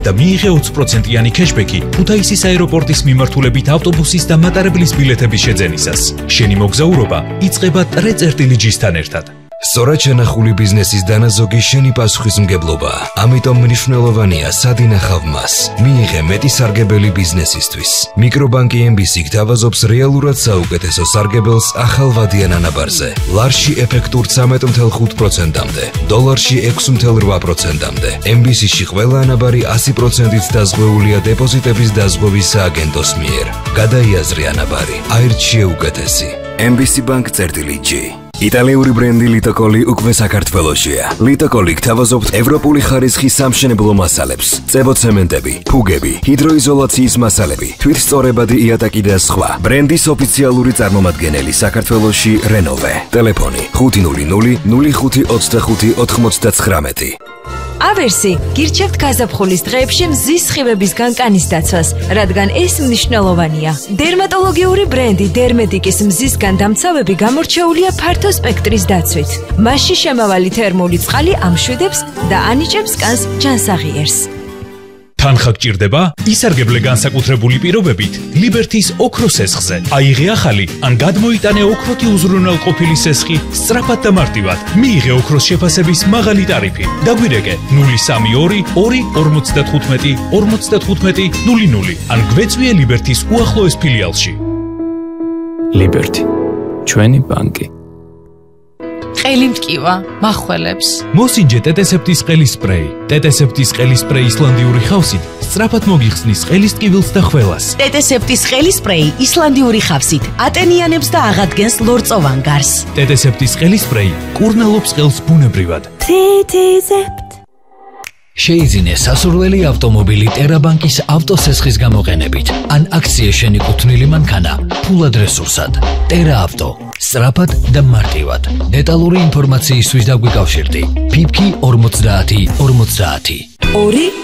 და მიიღე 20%-იანი cashback-ი ქუთაისის აეროპორტის მიმართულებით ავტობუსის და მატარებლის ბილეთების შეძენისას. შენი მოგზაურობა იწყება ტრე-წერტილიჯისთან ერთად. სწორად შენახული ბიზნესის დანაზოგი შენი პასუხისმგებლობა. ამიტომ მნიშვნელოვანია სად ინახავ მას. მიიღე მეტი სარგებელი ბიზნესისთვის. მიკრობანკი MBC გთავაზობს რეალურად საუკეთესო სარგებელს ახალ ვადიან ანაბარზე. ლარში ეფექტურ 13.5%-მდე, დოლარში 6.8%-მდე. MBC-ში ყველა ანაბარი 100%-ით დაზღვეულია დეპოზიტების დაზღვევის სააგენტოს მიერ. გადაიაზრე ანაბარი. აირჩიე უკეთესი. MBC Bank-G. იტალიური ბრენდი ლიტოკოლი უკვე საქართველოშია. ლიტოკოლი გთავაზობთ ევროპული ხარისხის სამშენებლო მასალებს, წებოცემენტები, ფუგები, ჰიდროიზოლაციის მასალები, თვითსწორებადი იატაკი და სხვა. ბრენდის ოფიციალური წარმომადგენელი საქართველოში რენოვე. ტელეფონი 500 05 25 99. ავერსი გირჩევთ გაზაფხულის დღეებში მზის სხივებისგან კანის დაცვას, რადგან ეს მნიშვნელოვანია. დერმატოლოგიური ბრენდი დერმედიკის მზისგან დამცავები გამორჩეულია ფართო სპექტრის დაცვით. მასში შემავალი თერმული წყალი ამშვიდებს და ანიჭებს კანს ჯანსაღიერს. თანხა გჭირდება? ისარგებლე განსაკუთრებული პირობებით ლიბერთის ოქროს სესხზე. აიღე ახალი ან გადმოიტანე ოქროთი უზრუნველყოფილი სესხი სწრაფად და მარტივად. მიიღე ოქროს შეფასების მაღალი ტარიფი. დაგვირეკე 032 2 55 00 ან გვეწვიე ლიბერთის უახლოეს ფილიალში. ლიბერთი, ჩვენი ბანკი. ყელი მტკივა, מחველებს. მოსინჯე ტეტესეპტის ყელის სპრეი. ტეტესეპტის ყელის სპრეი ისლანდიური ხავსით სწრაფად მოგიხსნის ყელის ტკივილს და ხველას. ტეტესეპტის ყელის სპრეი ისლანდიური ხავსით ატენიანებს და აღადგენს ლორწოვან გარს. ტეტესეპტის ყელის სპრეი კურნალობს ყელს ბუნებრივად. შეიძინე სასურველი ავტომობილი ტერაბანკის ავტოსესხის გამოყენებით ან აქცია შენი კუთვნილი მანქანა ფულად რესურსად. ტერა ავტო. სწრაფად და მარტივად. დეტალური ინფორმაციისთვის დაგვიკავშირდი. PIPKI 50 50.